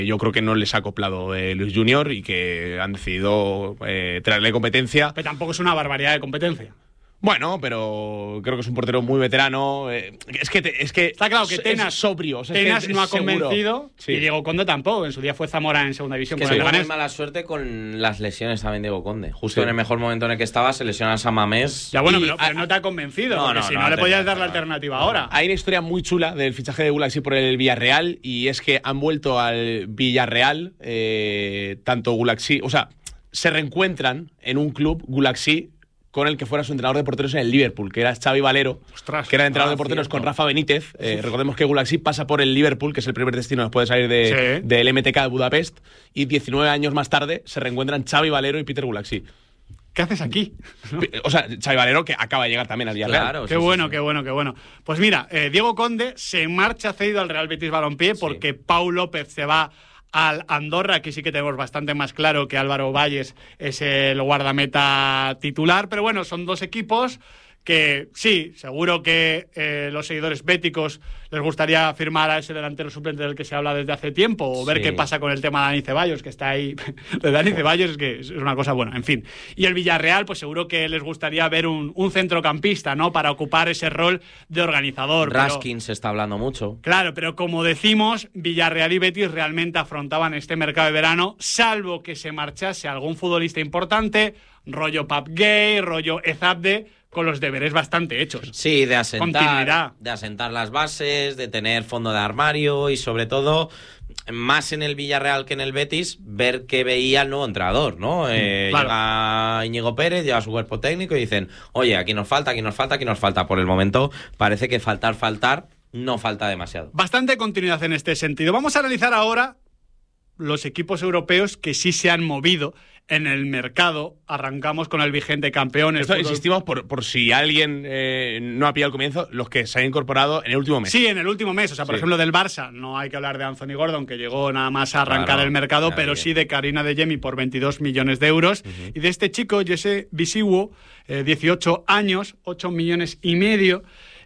Yo creo que no les ha acoplado Luis Junior y que han decidido traerle competencia. Pero tampoco es una barbaridad de competencia. Bueno, pero creo que es un portero muy veterano. Es que está claro que Tenas, es sobrio. O sea, Tenas no ha convencido, sí. Y Diego Conde tampoco. En su día fue Zamora en segunda división. Que tuvo muy mala suerte con las lesiones también Diego Conde. Justo en el mejor momento en el que estaba, se lesiona a San Mamés. Ya bueno, pero no te ha convencido. No le podías dar la alternativa ahora. Hay una historia muy chula del fichaje de Gulaxi por el Villarreal, y es que han vuelto al Villarreal tanto Gulaxi, o sea, se reencuentran en un club Gulaxi con el que fuera su entrenador de porteros en el Liverpool, que era Xavi Valero. Ostras, que era entrenador de porteros con Rafa Benítez. Recordemos que Gulaxi pasa por el Liverpool, que es el primer destino después de salir del MTK de Budapest, y 19 años más tarde se reencuentran Xavi Valero y Peter Gulaxi. ¿Qué haces aquí? ¿No? O sea, Xavi Valero, que acaba de llegar también al Villarreal. Claro, qué bueno. Pues mira, Diego Conde se marcha cedido al Real Betis Balompié porque Pau López se va al Andorra. Aquí sí que tenemos bastante más claro que Álvaro Valles es el guardameta titular, pero bueno, son dos equipos que sí, seguro que los seguidores béticos les gustaría firmar a ese delantero suplente del que se habla desde hace tiempo, o ver qué pasa con el tema de Dani Ceballos, que está ahí. De Dani Ceballos es que es una cosa buena, en fin. Y el Villarreal, pues seguro que les gustaría ver un centrocampista, ¿no? Para ocupar ese rol de organizador. Raskin se está hablando mucho. Claro, pero como decimos, Villarreal y Betis realmente afrontaban este mercado de verano, salvo que se marchase algún futbolista importante, rollo Pap Gay, rollo Ezabde, con los deberes bastante hechos. Sí, de asentar las bases, de tener fondo de armario y sobre todo, más en el Villarreal que en el Betis, ver qué veía el nuevo entrenador, ¿no? Claro. Llega Íñigo Pérez, lleva su cuerpo técnico y dicen, oye, aquí nos falta. Por el momento parece que faltar no falta demasiado. Bastante continuidad en este sentido. Vamos a analizar ahora los equipos europeos que sí se han movido en el mercado. Arrancamos con el vigente campeón. Esto insistimos por si alguien no ha pillado el comienzo, los que se han incorporado en el último mes. Sí, en el último mes. O sea, por ejemplo, del Barça, no hay que hablar de Anthony Gordon, que llegó nada más a arrancar el mercado, pero sí de Karina de Jemi por 22 millones de euros. Y de este chico, Jesse Bisiwo, 18 años, 8 millones y medio.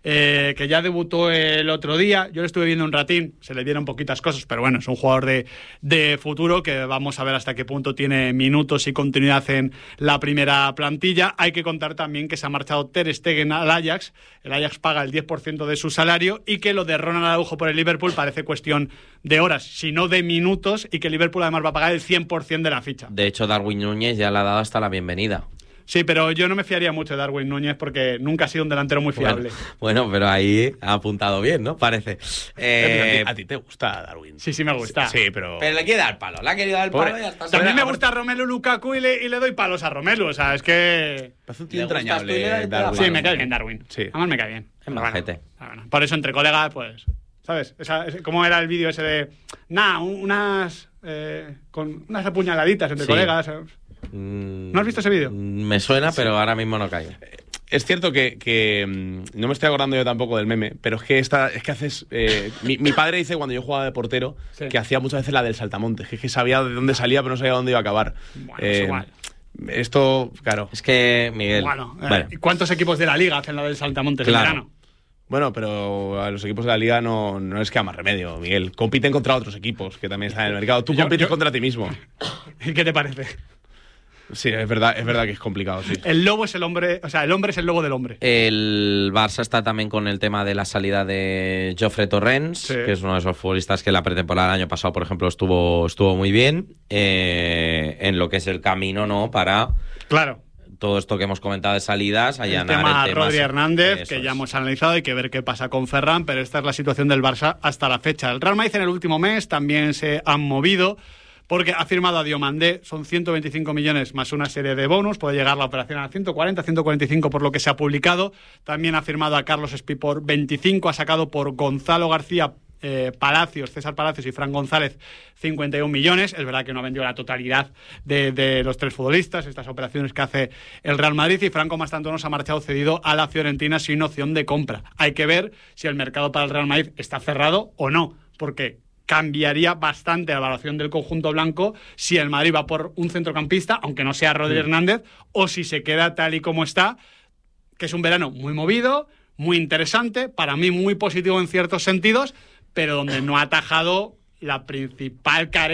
Que ya debutó el otro día. Yo le estuve viendo un ratín, se le dieron poquitas cosas, pero bueno, es un jugador de futuro que vamos a ver hasta qué punto tiene minutos y continuidad en la primera plantilla. Hay que contar también que se ha marchado Ter Stegen al Ajax. El Ajax paga el 10% de su salario y que lo de Ronald Araujo por el Liverpool parece cuestión de horas, sino de minutos, y que el Liverpool además va a pagar el 100% de la ficha. De hecho, Darwin Núñez ya le ha dado hasta la bienvenida. Sí, pero yo no me fiaría mucho de Darwin Núñez porque nunca ha sido un delantero muy fiable. Bueno, pero ahí ha apuntado bien, ¿no? Parece. ¿A ti te gusta Darwin? Sí, me gusta. Sí, pero le quiere dar palo. Le ha querido dar palo y ya está. También me gusta Romelu Lukaku y le doy palos a Romelu. O sea, es que... Parece un tío entrañable, Darwin. Sí, me cae bien Darwin. Sí. Además me cae bien. Es majete. Bueno, por eso entre colegas, pues... ¿Sabes? ¿Cómo era el vídeo ese de... con unas apuñaladitas entre colegas... ¿No has visto ese vídeo? Me suena, pero ahora mismo no cae. Es cierto que no me estoy acordando yo tampoco del meme, pero es que haces... mi padre dice cuando yo jugaba de portero que hacía muchas veces la del saltamontes, que sabía de dónde salía pero no sabía dónde iba a acabar. Bueno, es igual. Esto, claro. Es que, Miguel... Bueno. ¿Cuántos equipos de la Liga hacen la del saltamontes en verano? Bueno, pero a los equipos de la Liga no les queda más remedio, Miguel. Compiten contra otros equipos que también están en el mercado. Tú compites contra ti mismo. ¿Y qué te parece? Sí, es verdad que es complicado, sí. El lobo es el hombre, o sea, el hombre es el lobo del hombre. El Barça está también con el tema de la salida de Jofre Torrens, que es uno de esos futbolistas que la pretemporada del año pasado, por ejemplo, estuvo muy bien en lo que es el camino, ¿no? Para todo esto que hemos comentado de salidas, allanar el tema Rodri Hernández, que ya hemos analizado, hay que ver qué pasa con Ferran, pero esta es la situación del Barça hasta la fecha. El Real Madrid en el último mes también se han movido, porque ha firmado a Diomandé, son 125 millones más una serie de bonus, puede llegar la operación a 140, 145 por lo que se ha publicado. También ha firmado a Carlos Espí por 25, ha sacado por Gonzalo García Palacios, César Palacios y Fran González 51 millones. Es verdad que no ha vendido la totalidad de los tres futbolistas, estas operaciones que hace el Real Madrid, y Franco Mastantuono se ha marchado cedido a la Fiorentina sin opción de compra. Hay que ver si el mercado para el Real Madrid está cerrado o no, porque cambiaría bastante la valoración del conjunto blanco si el Madrid va por un centrocampista, aunque no sea Rodri Hernández, o si se queda tal y como está, que es un verano muy movido, muy interesante, para mí muy positivo en ciertos sentidos, pero donde no ha atajado la principal carencia